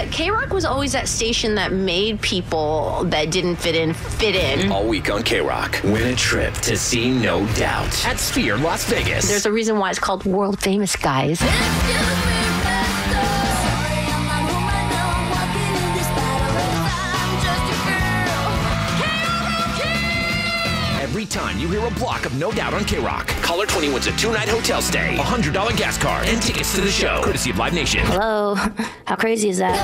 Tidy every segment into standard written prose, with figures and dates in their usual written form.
But K-Rock was always that station that made people that didn't fit in. All week on K-Rock, win a trip to see No Doubt at Sphere Las Vegas. There's a reason why it's called World Famous, guys. Every time you hear a block of No Doubt on K-Rock, Caller 20 wins a 2-night hotel stay, a $100 gas card, and tickets to the show, courtesy of Live Nation. Hello, how crazy is that?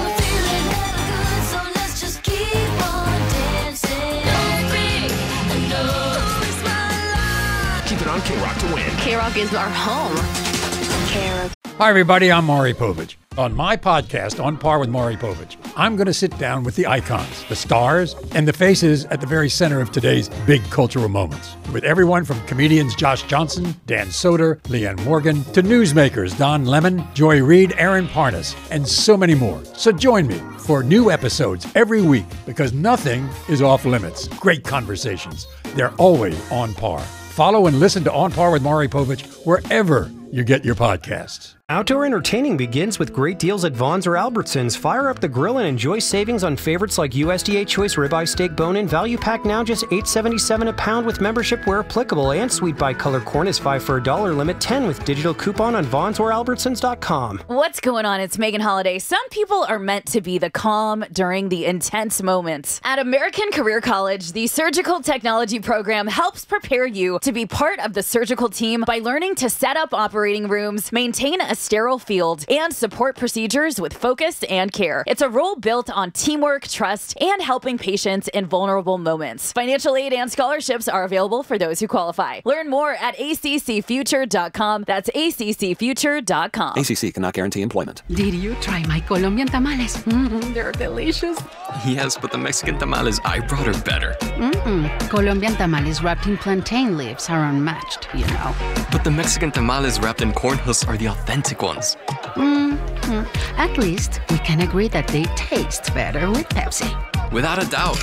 Keep it on K-Rock to win. K-Rock is our home. K-Rock. Hi, everybody. I'm Maury Povich. On my podcast, On Par with Maury Povich, I'm going to sit down with the icons, the stars, and the faces at the very center of today's big cultural moments. With everyone from comedians Josh Johnson, Dan Soder, Leanne Morgan, to newsmakers Don Lemon, Joy Reid, Aaron Parnas, and so many more. So join me for new episodes every week because nothing is off limits. Great conversations. They're always on par. Follow and listen to On Par with Maury Povich wherever you get your podcasts. Outdoor entertaining begins with great deals at Vons or Albertsons. Fire up the grill and enjoy savings on favorites like USDA Choice Ribeye Steak Bone-In Value Pack now just $8.77 a pound with membership where applicable, and Sweet Bicolor Corn is 5 for $1, limit 10 with digital coupon on VonsOrAlbertsons.com. What's going on? It's Megan Holiday. Some people are meant to be the calm during the intense moments. At American Career College, the Surgical Technology program helps prepare you to be part of the surgical team by learning to set up operating rooms, maintain a sterile field, and support procedures with focus and care. It's a role built on teamwork, trust, and helping patients in vulnerable moments. Financial aid and scholarships are available for those who qualify. Learn more at accfuture.com. That's accfuture.com. ACC cannot guarantee employment. Did you try my Colombian tamales? They're delicious. Yes, but the Mexican tamales I brought are better. Colombian tamales wrapped in plantain leaves are unmatched, you know. But the Mexican tamales wrapped in corn husks are the authentic ones. At least we can agree that they taste better with Pepsi. Without a doubt.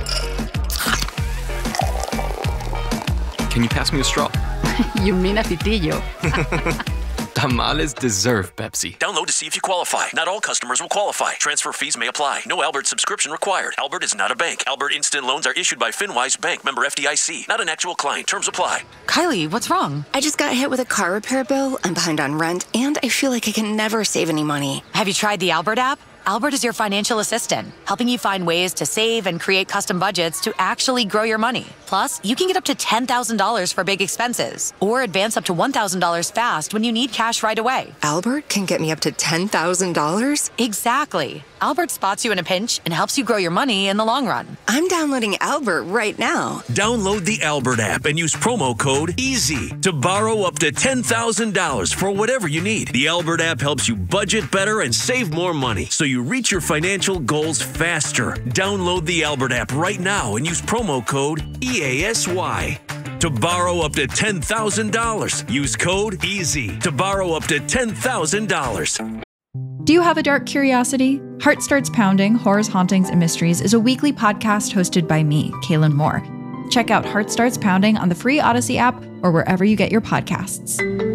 Can you pass me a straw? You mean a pitillo? Tamales deserve Pepsi. Download to see if you qualify. Not all customers will qualify. Transfer fees may apply. No Albert subscription required. Albert is not a bank. Albert Instant Loans are issued by FinWise Bank, member FDIC. Not an actual client. Terms apply. Kylie, what's wrong? I just got hit with a car repair bill. I'm behind on rent, and I feel like I can never save any money. Have you tried the Albert app? Albert is your financial assistant, helping you find ways to save and create custom budgets to actually grow your money. Plus, you can get up to $10,000 for big expenses or advance up to $1,000 fast when you need cash right away. Albert can get me up to $10,000? Exactly. Albert spots you in a pinch and helps you grow your money in the long run. I'm downloading Albert right now. Download the Albert app and use promo code EASY to borrow up to $10,000 for whatever you need. The Albert app helps you budget better and save more money so you reach your financial goals faster. Download the Albert app right now and use promo code EASY to borrow up to $10,000. Use code EASY to borrow up to $10,000. Do you have a dark curiosity? Heart Starts Pounding, Horrors, Hauntings, and Mysteries is a weekly podcast hosted by me, Kaylin Moore. Check out Heart Starts Pounding on the free Odyssey app or wherever you get your podcasts.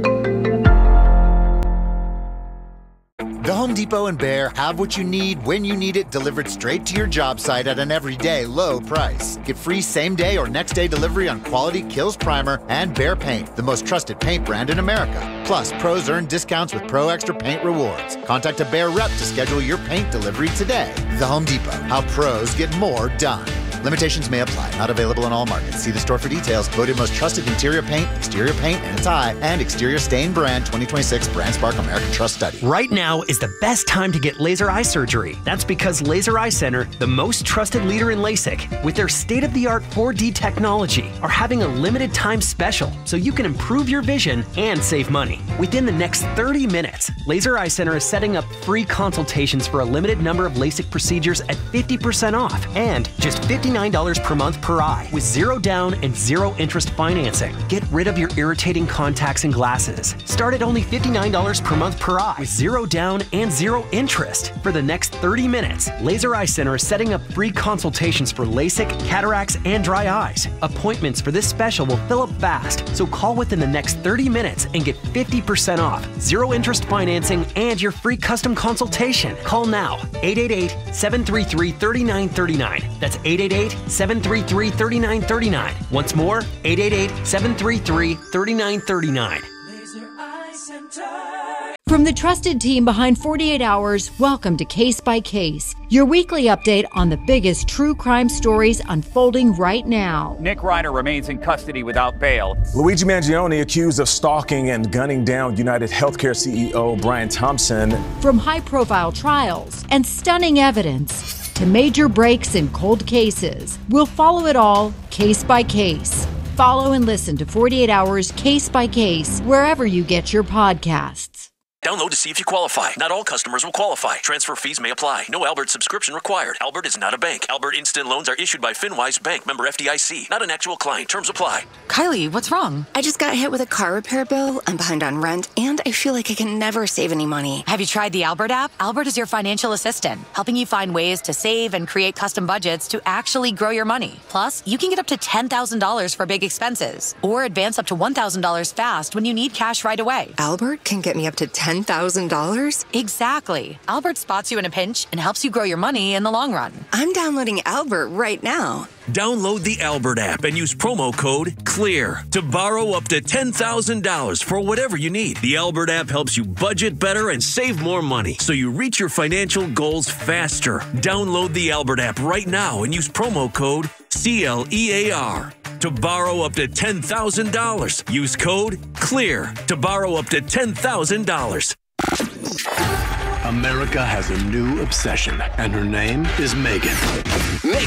The Home Depot and Behr have what you need when you need it delivered straight to your job site at an everyday low price. Get free same-day or next-day delivery on quality Kills Primer and Behr Paint, the most trusted paint brand in America. Plus, pros earn discounts with Pro Extra Paint rewards. Contact a Behr rep to schedule your paint delivery today. The Home Depot, how pros get more done. Limitations may apply. Not available in all markets. See the store for details. Voted most trusted interior paint, exterior paint, and it's high, and exterior stain brand 2026 Brand Spark American Trust Study. Right now is the best time to get laser eye surgery. That's because Laser Eye Center, the most trusted leader in LASIK, with their state-of-the-art 4D technology, are having a limited time special so you can improve your vision and save money. Within the next 30 minutes, Laser Eye Center is setting up free consultations for a limited number of LASIK procedures at 50% off and just $59 $59 per month per eye with 0 down and 0 interest financing. Get rid of your irritating contacts and glasses. Start at only $59 per month per eye with 0 down and 0 interest. For the next 30 minutes, Laser Eye Center is setting up free consultations for LASIK, cataracts, and dry eyes. Appointments for this special will fill up fast, so call within the next 30 minutes and get 50% off, 0 interest financing, and your free custom consultation. Call now, 888-733-3939. That's 888-733-3939. Once more, 888-733-3939. From the trusted team behind 48 Hours, welcome to Case by Case, your weekly update on the biggest true crime stories unfolding right now. Nick Reiner remains in custody without bail. Luigi Mangione accused of stalking and gunning down United Healthcare CEO Brian Thompson. From high-profile trials and stunning evidence to major breaks in cold cases, we'll follow it all case by case. Follow and listen to 48 Hours Case by Case wherever you get your podcasts. Download to see if you qualify. Not all customers will qualify. Transfer fees may apply. No Albert subscription required. Albert is not a bank. Albert Instant Loans are issued by FinWise Bank, member FDIC. Not an actual client. Terms apply. Kylie, what's wrong? I just got hit with a car repair bill. I'm behind on rent, and I feel like I can never save any money. Have you tried the Albert app? Albert is your financial assistant, helping you find ways to save and create custom budgets to actually grow your money. Plus, you can get up to $10,000 for big expenses, or advance up to $1,000 fast when you need cash right away. Albert can get me up to $10,000? Exactly. Albert spots you in a pinch and helps you grow your money in the long run. I'm downloading Albert right now. Download the Albert app and use promo code CLEAR to borrow up to $10,000 for whatever you need. The Albert app helps you budget better and save more money, so you reach your financial goals faster. Download the Albert app right now and use promo code CLEAR to borrow up to $10,000. Use code CLEAR to borrow up to $10,000. America has a new obsession, and her name is Megan.